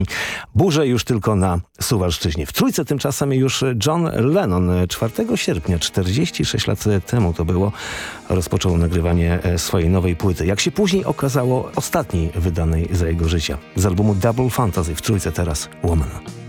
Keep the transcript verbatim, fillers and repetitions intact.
Burze już tylko na Suwalszczyźnie. W Trójce tymczasem już John Lennon czwartego sierpnia, czterdzieści sześć lat temu to było, rozpoczął nagrywanie swojej nowej płyty. Jak się później okazało, ostatniej wydanej za jego życia. Z albumu Double Fantasy w Trójce teraz Woman.